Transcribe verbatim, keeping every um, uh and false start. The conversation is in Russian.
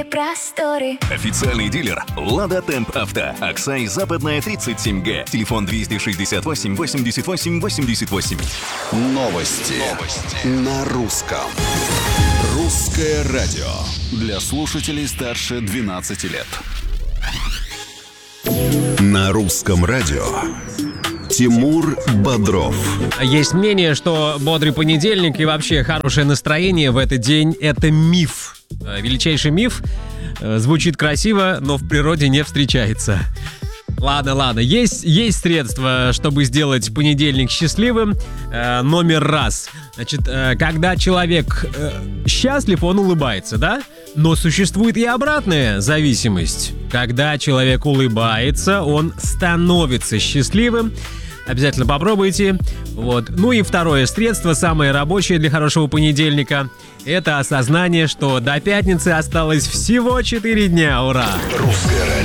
просторы. Официальный дилер «Лада Темп Авто». Аксай, Западная, тридцать семь Г. Телефон двести шестьдесят восемь восемьдесят восемь восемьдесят восемь. Новости. Новости. На русском. Русское радио. Для слушателей старше двенадцати лет. На русском радио. Тимур Бодров. Есть мнение, что бодрый понедельник и вообще хорошее настроение в этот день – это миф. Величайший миф. Звучит красиво, но в природе не встречается. Ладно, ладно, есть, есть средства, чтобы сделать понедельник счастливым. Э, номер раз. Значит, э, когда человек э, счастлив, он улыбается, да? Но существует и обратная зависимость. Когда человек улыбается, он становится счастливым. Обязательно попробуйте. Вот. Ну и второе средство, самое рабочее для хорошего понедельника, это осознание, что до пятницы осталось всего четыре дня. Ура! Русское радио.